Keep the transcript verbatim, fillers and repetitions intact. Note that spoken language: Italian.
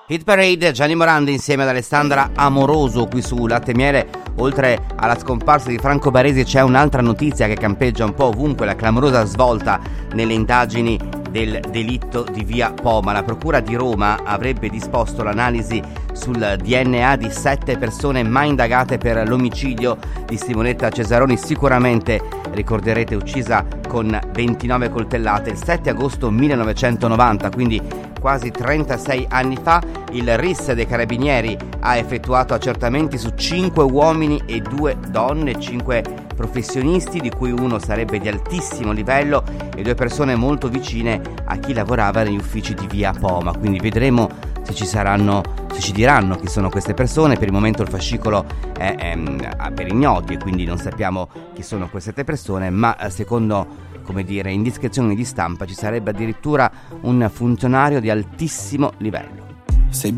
Hit Parade, Gianni Morandi insieme ad Alessandra Amoroso qui su Latte e Miele. Oltre alla scomparsa di Franco Baresi c'è un'altra notizia che campeggia un po' ovunque: la clamorosa svolta nelle indagini del delitto di via Poma. La procura di Roma avrebbe disposto l'analisi sul D N A di sette persone mai indagate per l'omicidio di Simonetta Cesaroni, sicuramente ricorderete uccisa con ventinove coltellate il sette agosto millenovecentonovanta, quindi quasi trentasei anni fa. Il R I S dei Carabinieri ha effettuato accertamenti su cinque uomini e due donne, cinque professionisti di cui uno sarebbe di altissimo livello e due persone molto vicine a chi lavorava negli uffici di via Poma. Quindi vedremo se ci saranno, se ci diranno chi sono queste persone. Per il momento il fascicolo è, è, è per ignoti e quindi non sappiamo chi sono queste tre persone, ma secondo, come dire, indiscrezioni di stampa ci sarebbe addirittura un funzionario di altissimo livello. Sei